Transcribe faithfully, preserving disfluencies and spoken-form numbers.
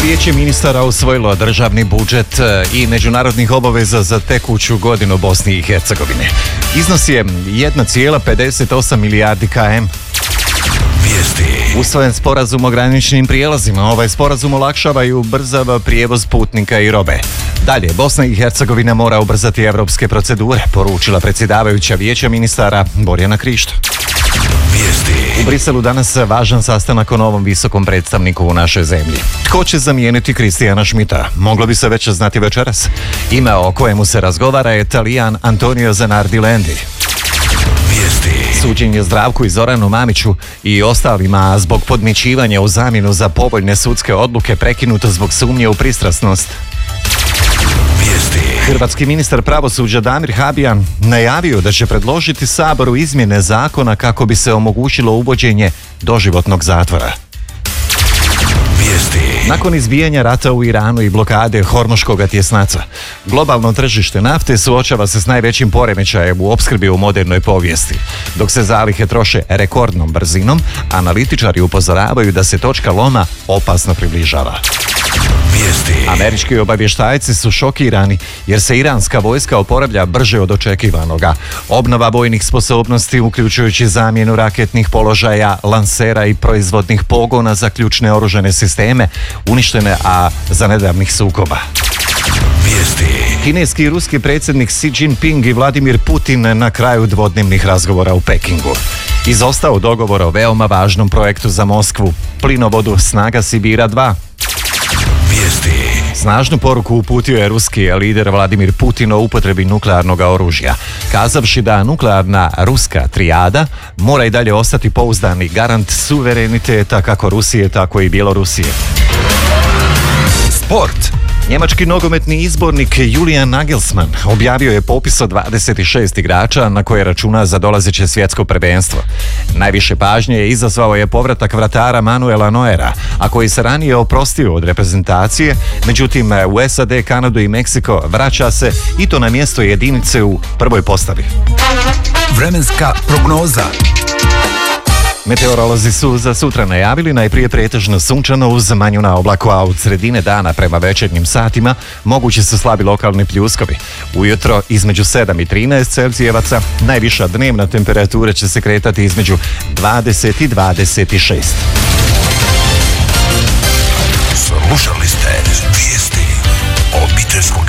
Vijeće ministara usvojilo državni budžet i međunarodnih obaveza za tekuću godinu Bosni i Hercegovine. Iznos je jedna zarez pedeset osam milijardi km. Vijesti. Usvojen sporazum o graničnim prijelazima. Ovaj sporazum olakšava i ubrzava prijevoz putnika i robe. Dalje, Bosna i Hercegovina mora ubrzati evropske procedure, poručila predsjedavajuća Vijeća ministara Borjana Krišto. Vijesti. U Briselu danas važan sastanak o novom visokom predstavniku u našoj zemlji. Tko će zamijeniti Kristijana Šmita? Moglo bi se već znati večeras. Ime o kojemu se razgovara je Talijan Antonio Zanardi Lendi. Vijesti. Suđenje Zdravku i Zoranu Mamiću i ostalima zbog podmićivanja u zamjenu za povoljne sudske odluke prekinuto zbog sumnje u pristrasnost. Vijesti. Hrvatski ministar pravosuđa Damir Habijan najavio da će predložiti Saboru izmjene zakona kako bi se omogućilo uvođenje doživotnog zatvora. Vijesti. Nakon izbijanja rata u Iranu i blokade Hormuškog tjesnaca, globalno tržište nafte suočava se s najvećim poremećajem u opskrbi u modernoj povijesti. Dok se zalihe troše rekordnom brzinom, analitičari upozoravaju da se točka loma opasno približava. Vijesti. Američki obavještajci su šokirani jer se iranska vojska oporavlja brže od očekivanoga. Obnova vojnih sposobnosti, uključujući zamjenu raketnih položaja, lansera i proizvodnih pogona za ključne oružane sisteme, uništene, a za nedavnih sukoba. Vijesti. Kineski i ruski predsjednik Xi Jinping i Vladimir Putin na kraju dvodnevnih razgovora u Pekingu. Izostao dogovor o veoma važnom projektu za Moskvu, plinovodu Snaga Sibira dva. Vijesti. Snažnu poruku uputio je ruski lider Vladimir Putin o upotrebi nuklearnog oružja, kazavši da nuklearna ruska trijada mora i dalje ostati pouzdani garant suvereniteta kako Rusije, tako i Bjelorusije. Sport. Njemački nogometni izbornik Julian Nagelsmann objavio je popis od dvadeset šest igrača na koje računa za dolazeće svjetsko prvenstvo. Najviše pažnje je izazvao je povratak vratara Manuela Neuera, a koji se ranije oprostio od reprezentacije, međutim u S A D, Kanadu i Meksiko vraća se i to na mjesto jedinice u prvoj postavi. Vremenska prognoza. Meteorolozi su za sutra najavili najprije pretežno sunčano uz manju naoblaku, a od sredine dana prema večernjim satima mogući su slabi lokalni pljuskovi. Ujutro između sedam i trinaest Celzijevaca, najviša dnevna temperatura će se kretati između dvadeset i dvadeset šest. Slušali ste vijesti obiteljskog